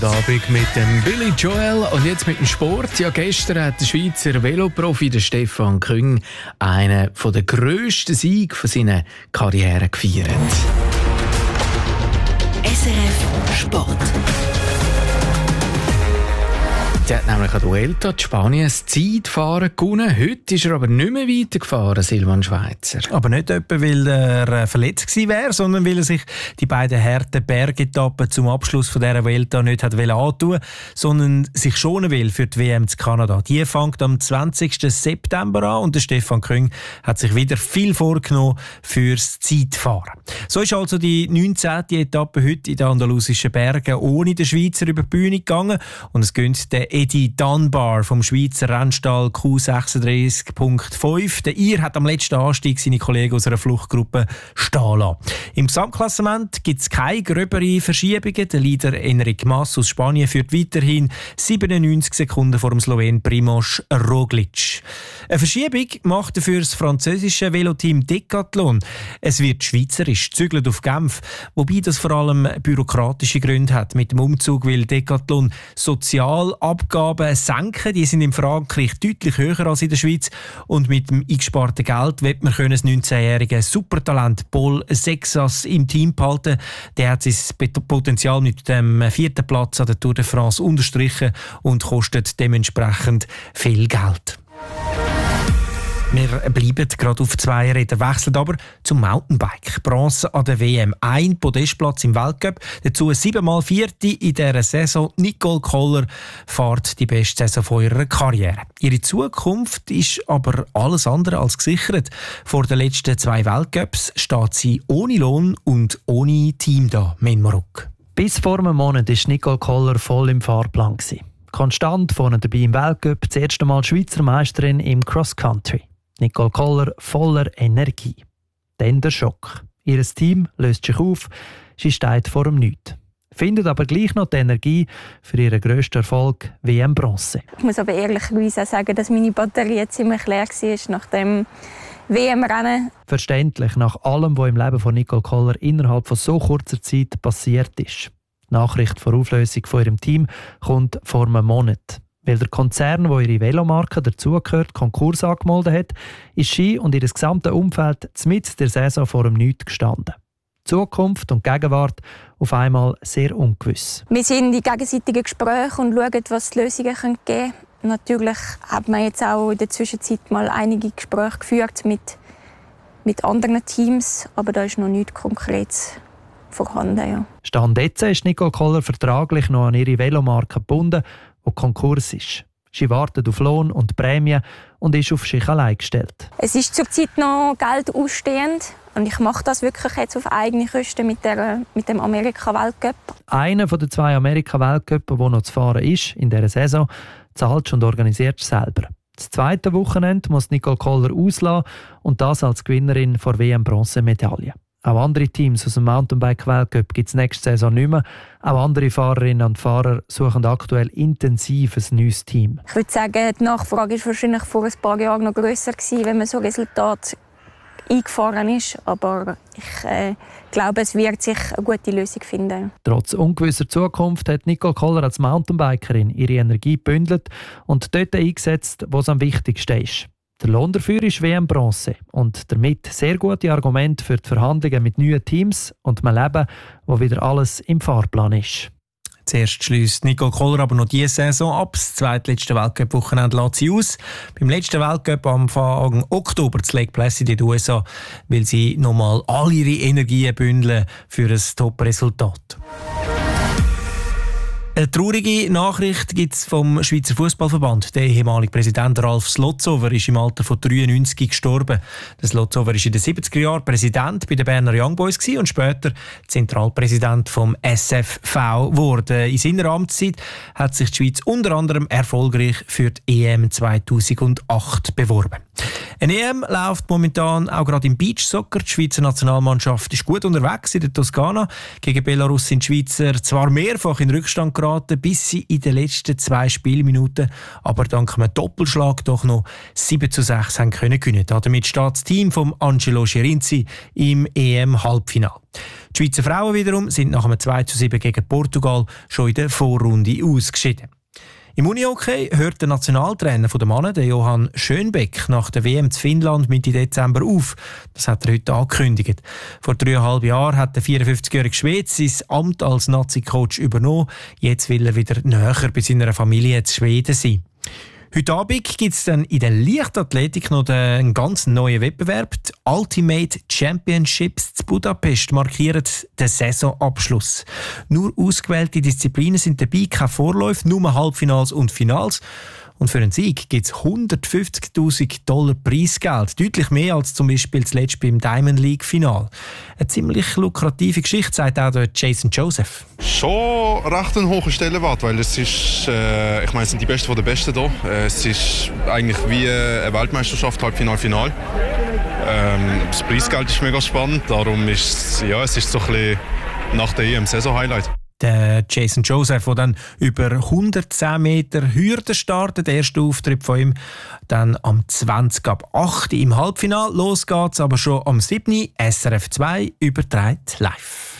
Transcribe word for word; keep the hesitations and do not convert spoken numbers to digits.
Abend mit dem Billy Joel und jetzt mit dem Sport. Ja, gestern hat der Schweizer Veloprofi der Stefan Küng einen der grössten Siege von seiner Karriere gefeiert. S R F Sport. Er hat nämlich an der Vuelta in Spanien das Zeitfahren gewonnen. Heute ist er aber nicht mehr weitergefahren, Silvan Schweizer. Aber nicht etwa, weil er verletzt gewesen wäre, sondern weil er sich die beiden harten Bergetappen zum Abschluss von dieser Vuelta nicht hat antun, sondern sich schonen will für die W M zu Kanada. Die fängt am zwanzigsten September an und der Stefan Küng hat sich wieder viel vorgenommen fürs Zeitfahren. So ist also die neunzehnte Etappe heute in den andalusischen Bergen ohne den Schweizer über die Bühne gegangen und es gönnt der Eddie Dunbar vom Schweizer Rennstall Q sechsunddreißig Punkt fünf. Der Ir hat am letzten Anstieg seine Kollegen aus einer Fluchtgruppe stehen lassen. Im Gesamtklassement gibt es keine gröbere Verschiebungen. Der Leader Enric Mas aus Spanien führt weiterhin siebenundneunzig Sekunden vor dem Slowen Primož Roglič. Eine Verschiebung macht dafür das französische Veloteam Decathlon. Es wird schweizerisch, zügelt auf Genf, wobei das vor allem bürokratische Gründe hat. Mit dem Umzug will Decathlon Sozialabgaben senken. Die sind in Frankreich deutlich höher als in der Schweiz. Und mit dem eingesparten Geld wird man das neunzehnjährige Supertalent Paul Sexas im Team behalten. Der hat sein Potenzial mit dem vierten Platz an der Tour de France unterstrichen und kostet dementsprechend viel Geld. Wir bleiben gerade auf zwei Rädern, wechseln aber zum Mountainbike. Bronze an der W M, ein Podestplatz im Weltcup, dazu siebenmal Vierte in dieser Saison. Nicole Koller fährt die beste Saison von ihrer Karriere. Ihre Zukunft ist aber alles andere als gesichert. Vor den letzten zwei Weltcups steht sie ohne Lohn und ohne Team da, Menmarok. Bis vor einem Monat war Nicole Koller voll im Fahrplan. Konstant vorne dabei im Weltcup, das erste Mal Schweizer Meisterin im Cross-Country. Nicole Koller voller Energie. Dann der Schock. Ihr Team löst sich auf, sie steht vor dem Nichts. Findet aber gleich noch die Energie für ihren grössten Erfolg W M Bronze. Ich muss aber ehrlicherweise auch sagen, dass meine Batterie ziemlich leer war nach dem W M-Rennen. Verständlich, nach allem, was im Leben von Nicole Koller innerhalb von so kurzer Zeit passiert ist. Die Nachricht von Auflösung von ihrem Team kommt vor einem Monat. Weil der Konzern, der ihre Velomarke dazugehört, Konkurs angemeldet hat, ist sie und ihr gesamtes Umfeld mitten der Saison vor dem Nichts gestanden. Zukunft und Gegenwart auf einmal sehr ungewiss. Wir sind in gegenseitigen Gesprächen und schauen, was die Lösungen geben können. Natürlich hat man jetzt auch in der Zwischenzeit mal einige Gespräche geführt mit, mit anderen Teams, aber da ist noch nichts Konkretes vorhanden. Ja. Stand jetzt ist Nicole Koller vertraglich noch an ihre Velomarke gebunden, die Konkurs ist. Sie wartet auf Lohn und Prämie und ist auf sich allein gestellt. Es ist zurzeit noch Geld ausstehend und ich mache das wirklich jetzt auf eigene Kosten mit, der, mit dem Amerika-Weltcup. Einer von den zwei Amerika-Weltcups, der noch zu fahren ist in dieser Saison, zahlt und organisiert selber. Das zweite Wochenende muss Nicole Koller auslassen und das als Gewinnerin der W M-Bronzemedaille. Auch andere Teams aus dem Mountainbike-Weltcup gibt es nächste Saison nicht mehr. Auch andere Fahrerinnen und Fahrer suchen aktuell intensiv ein neues Team. Ich würde sagen, die Nachfrage war wahrscheinlich vor ein paar Jahren noch grösser gewesen, wenn man so Resultat eingefahren ist. Aber ich äh, glaube, es wird sich eine gute Lösung finden. Trotz ungewisser Zukunft hat Nicole Koller als Mountainbikerin ihre Energie gebündelt und dort eingesetzt, wo es am wichtigsten ist. Der Lohn dafür ist W M Bronze und damit sehr gute Argumente für die Verhandlungen mit neuen Teams und einem Leben, wo wieder alles im Fahrplan ist. Zuerst schliesst Nicole Koller aber noch diese Saison ab. Das zweitletzte Weltcup-Wochenende lässt sie aus. Beim letzten Weltcup am Anfang Oktober zu Lake Placid in den U S A will sie nochmal all ihre Energien bündeln für ein Top-Resultat. Eine traurige Nachricht gibt es vom Schweizer Fußballverband. Der ehemalige Präsident Ralf Slotzover ist im Alter von dreiundneunzig gestorben. Der Slotzover war in den siebziger Jahren Präsident bei den Berner Young Boys und später Zentralpräsident vom S F V geworden. In seiner Amtszeit hat sich die Schweiz unter anderem erfolgreich für die E M zweitausendacht beworben. Eine E M läuft momentan auch gerade im Beachsoccer. Die Schweizer Nationalmannschaft ist gut unterwegs in der Toskana. Gegen Belarus sind die Schweizer zwar mehrfach in Rückstand geraten, bis sie in den letzten zwei Spielminuten, aber dank einem Doppelschlag doch noch sieben zu sechs haben können gewinnen. Damit steht das Team von Angelo Schirinzi im E M-Halbfinale. Die Schweizer Frauen wiederum sind nach einem zwei zu sieben gegen Portugal schon in der Vorrunde ausgeschieden. Im Unihockey hört der Nationaltrainer der Männer, der Johann Schönbeck, nach der W M zu Finnland Mitte Dezember auf. Das hat er heute angekündigt. Vor dreieinhalb Jahren hat der vierundfünfzigjährige Schwede sein Amt als Nazi-Coach übernommen. Jetzt will er wieder näher bei seiner Familie zu Schweden sein. Heute Abend gibt es dann in der Leichtathletik noch einen ganz neuen Wettbewerb. Die Ultimate Championships zu Budapest markieren den Saisonabschluss. Nur ausgewählte Disziplinen sind dabei, keine Vorläufe, nur Halbfinals und Finals. Und für einen Sieg gibt es hundertfünfzigtausend Dollar Preisgeld. Deutlich mehr als zum Beispiel zuletzt beim Diamond League Final. Eine ziemlich lukrative Geschichte, sagt auch der Jason Joseph. Schon recht ein hoher Stellenwert, weil es ist, äh, ich meine, es sind die Besten von den Besten hier. Es ist eigentlich wie eine Weltmeisterschaft, Halbfinal, Final. Ähm, das Preisgeld ist mega spannend, darum ist ja, es ist so ein bisschen nach der E M Saison-Highlight. Der Jason Joseph, der dann über hundertzehn Meter Hürden startet, der erste Auftritt von ihm, dann am zwanzig ab acht im Halbfinale. Los geht's aber schon am siebten S R F zwei überträgt live.